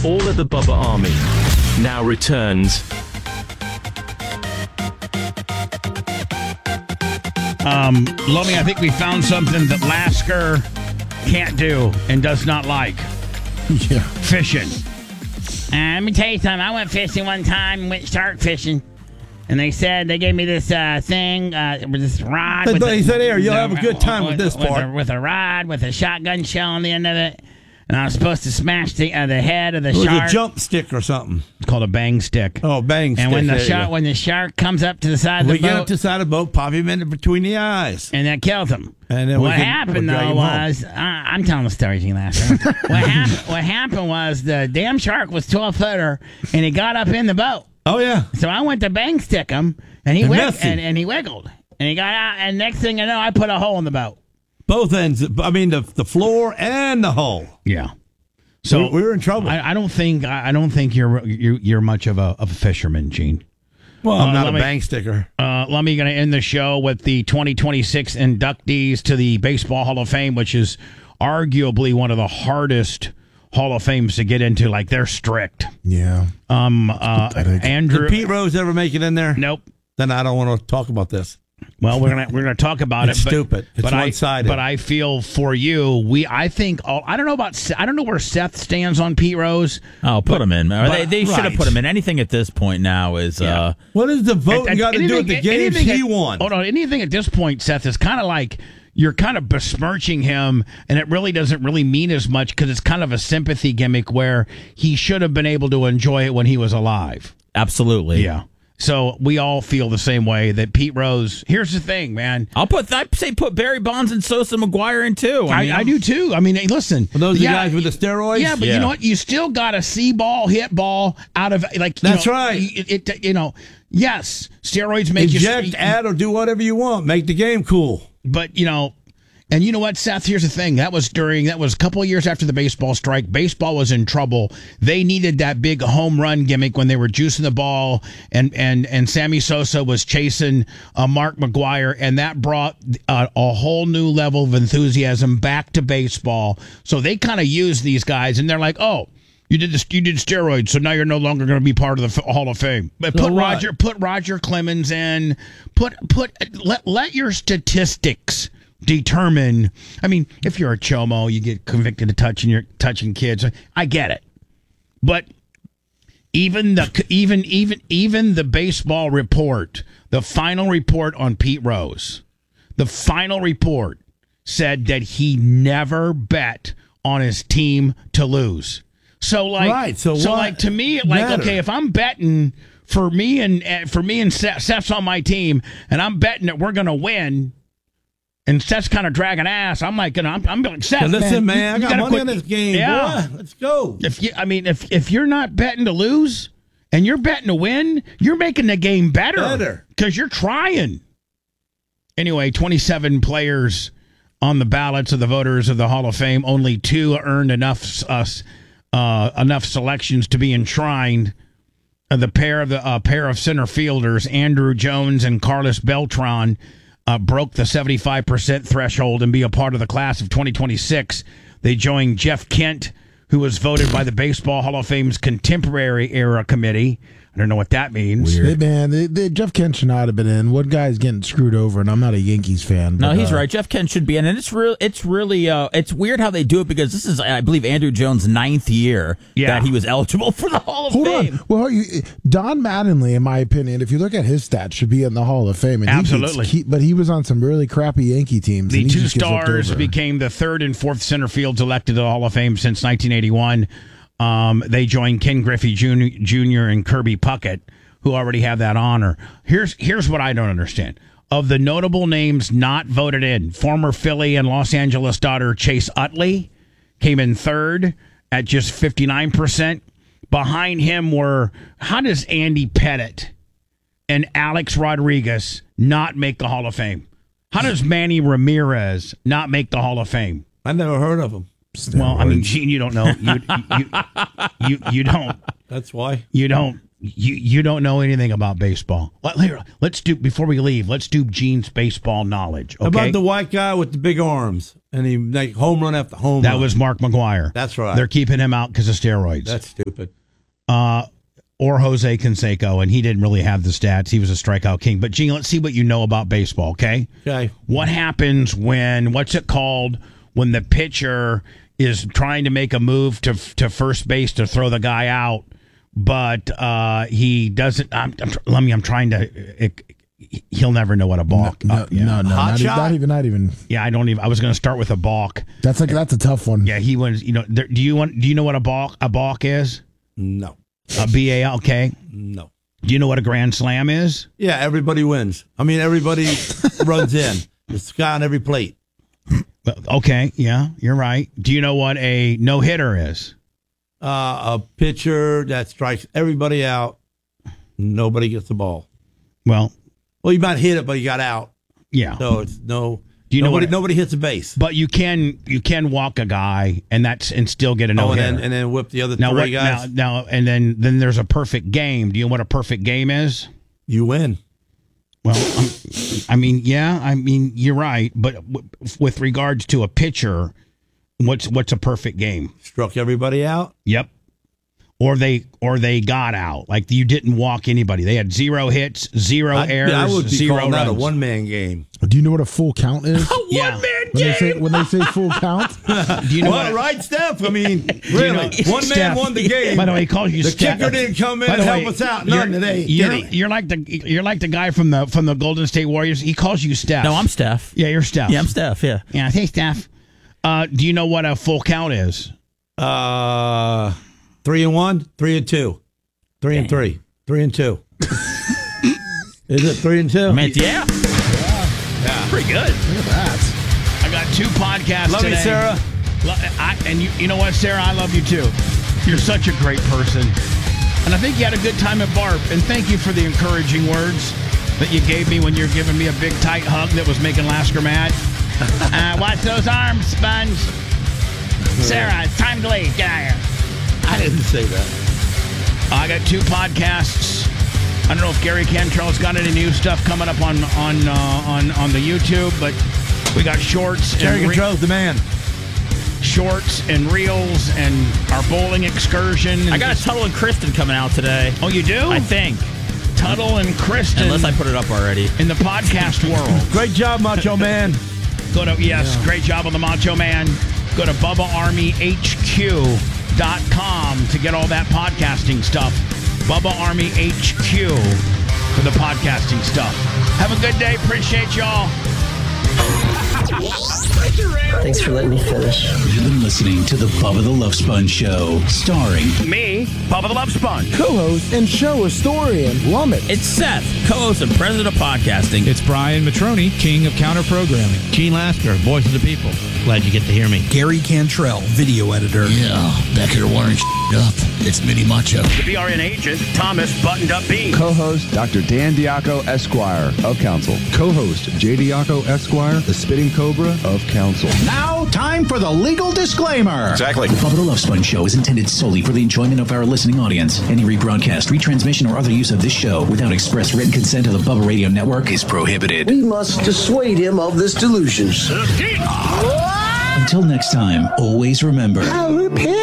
All of the Bubba Army now returns. Lummy, I think we found something that Lasker can't do and does not like. Yeah. Fishing. Let me tell you something. I went fishing one time, went shark fishing. And they said, they gave me this thing, with this rod. He said, here, you'll have a good time with this part. With a rod, with a shotgun shell on the end of it. And I was supposed to smash the head of the shark. It was a jump stick or something. It's called a bang stick. Oh, bang stick. And when the shark comes up to the side of the boat. We get up to the side of the boat, pop him in between the eyes. And that kills him. And then what happened, though, was... I'm telling the story, you last time. What happened was the damn shark was 12-footer, and he got up in the boat. Oh, yeah. So I went to bang stick him, and he wiggled. And he got out, and next thing you know, I put a hole in the boat. Both ends. I mean, the floor and the hull. Yeah. So we were in trouble. I don't think you're much of a fisherman, Gene. Well, I'm not a bang sticker. Let me going to end the show with the 2026 inductees to the Baseball Hall of Fame, which is arguably one of the hardest Hall of Fames to get into. Like, they're strict. Yeah. Andrew. Did Pete Rose ever make it in there? Nope. Then I don't want to talk about this. Well, we're gonna talk about it's stupid. It's one-sided. But I feel for you. I don't know where Seth stands on Pete Rose. Oh, put him in. They should have put him in. Anything at this point now is. Yeah. What is the voting got to do with the games he won? Hold on. Anything at this point, Seth, is kind of like you're kind of besmirching him, and it really doesn't really mean as much because it's kind of a sympathy gimmick where he should have been able to enjoy it when he was alive. Absolutely. Yeah. So we all feel the same way that Pete Rose. Here's the thing, man. I say put Barry Bonds and Sosa McGuire in too. I do too. I mean, hey, listen. Are those the guys with the steroids? Yeah, but you know what? You still got a see ball, hit ball out of like. That's right. Yes, steroids make you add, or do whatever you want. Make the game cool. But and you know what, Seth? Here's the thing. That was a couple of years after the baseball strike. Baseball was in trouble. They needed that big home run gimmick when they were juicing the ball, and Sammy Sosa was chasing Mark McGuire, and that brought a whole new level of enthusiasm back to baseball. So they kind of used these guys, and they're like, oh. You did steroids, so now you're no longer going to be part of the Hall of Fame. But put Roger Clemens in. Let your statistics determine. I mean, if you're a chomo, you get convicted of touching kids. I get it, but even the baseball report, the final report on Pete Rose, the final report said that he never bet on his team to lose. So to me, okay, if I'm betting for me and Seth's on my team, and I'm betting that we're going to win. And Seth's kind of dragging ass. I'm like, I'm like, Seth, listen, man, I got money on this game. Yeah, boy. Let's go. If you're not betting to lose and you're betting to win, you're making the game better because you're trying. Anyway, 27 players on the ballots of the voters of the Hall of Fame. Only 2 earned enough selections to be enshrined. The pair of center fielders, Andrew Jones and Carlos Beltran. Broke the 75% threshold and be a part of the class of 2026. They joined Jeff Kent, who was voted by the Baseball Hall of Fame's Contemporary Era Committee. I don't know what that means. Weird. Hey, man, Jeff Kent should not have been in. One guy's getting screwed over, and I'm not a Yankees fan. No, he's right. Jeff Kent should be in, and it's really it's weird how they do it because this is, I believe, Andrew Jones' 9th year that he was eligible for the Hall of Fame. Well, Don Mattingly, in my opinion, if you look at his stats, should be in the Hall of Fame. And absolutely. But he was on some really crappy Yankee teams. The 2 stars became the 3rd and 4th center fields elected to the Hall of Fame since 1981. They joined Ken Griffey Jr. and Kirby Puckett, who already have that honor. Here's what I don't understand. Of the notable names not voted in, former Philly and Los Angeles Dodger Chase Utley came in 3rd at just 59%. Behind him were, how does Andy Pettitte and Alex Rodriguez not make the Hall of Fame? How does Manny Ramirez not make the Hall of Fame? I never heard of him. Well, I mean, Gene, you don't know. You don't. That's why. You don't. You don't know anything about baseball. Let's do before we leave. Let's do Gene's baseball knowledge. Okay? About the white guy with the big arms and he like home run after home run. That was Mark McGwire. That's right. They're keeping him out because of steroids. That's stupid. Or Jose Canseco, and he didn't really have the stats. He was a strikeout king. But Gene, let's see what you know about baseball. Okay. Okay. What happens when what's it called when the pitcher is trying to make a move to first base to throw the guy out? But he doesn't. I'm trying to. He'll never know what a balk. No, not even. Yeah, I don't even. I was going to start with a balk. That's a tough one. Yeah, he was. Do you know what a balk is? No. A BAL. Okay. No. Do you know what a grand slam is? Yeah, everybody wins. I mean, everybody runs in. It's guy on every plate. Okay. Yeah, you're right. Do you know what a no hitter is? A pitcher that strikes everybody out, nobody gets the ball. Well, you might hit it, but you got out. Yeah. So it's no. Do you nobody hits a base. But you can walk a guy and still get a no hitter. And then whip the other three guys. Now and then there's a perfect game. Do you know what a perfect game is? You win. Well, you're right. But with regards to a pitcher, what's a perfect game? Struck everybody out. Yep. Or they got out. Like you didn't walk anybody. They had 0 hits, 0 errors, I would be 0 calling runs. that a one-man game. Do you know what a full count is? One-man game. When they say full count. Do you know right, Steph? I mean, really, one man won the game. By the way, he calls you the Steph. kicker didn't come in and help us out. None today. You're like the guy from the Golden State Warriors. He calls you Steph. No, I'm Steph. Yeah, you're Steph. Yeah, I'm Steph. Yeah. Yeah. Hey, Steph. Do you know what a full count is? 3-1, 3-2, 3-3, 3-2. Is it 3-2? I mean, yeah. Pretty good. Look at that. I got 2 podcasts Love today. you, Sarah. And you know what, Sarah? I love you too. You're such a great person. And I think you had a good time at BARP. And thank you for the encouraging words that you gave me when you were giving me a big, tight hug that was making Lasker mad. Watch those arms, Sponge. Sarah, it's time to leave. Get out of here. I didn't say that. I got 2 podcasts. I don't know if Gary Cantrell's got any new stuff coming up on the YouTube, but we got shorts. Gary Cantrell's the man. Shorts and reels and our bowling excursion. I got a Tuttle and Kristen coming out today. Oh, you do? I think. Tuttle and Kristen. Unless I put it up already. In the podcast world. Great job, Macho Man. Great job on the Macho Man. Go to BubbaArmyHQ.com to get all that podcasting stuff. Bubba Army HQ for the podcasting stuff. Have a good day. Appreciate y'all. Thanks for letting me finish. You've been listening to the Bubba the Love Sponge Show, starring me, Bubba the Love Sponge, co-host and show historian, Lumet. It's Seth, co-host and president of podcasting. It's Brian Matroni, king of counter programming. Gene Lasker, voice of the people. Glad you get to hear me. Gary Cantrell, video editor. Yeah, back here wiring up. It's Mini Macho. The BRN agent, Thomas Buttoned Up Bean. Co-host, Dr. Dan Diaco, Esquire, of Council. Co-host, J. Diaco, Esquire, the Spitting Cobra of Council. Now, time for the legal disclaimer. Exactly. The Bubba the Love Sponge Show is intended solely for the enjoyment of our listening audience. Any rebroadcast, retransmission, or other use of this show without express written consent of the Bubba Radio Network is prohibited. We must dissuade him of this delusion. Until next time, always remember... I'll repent.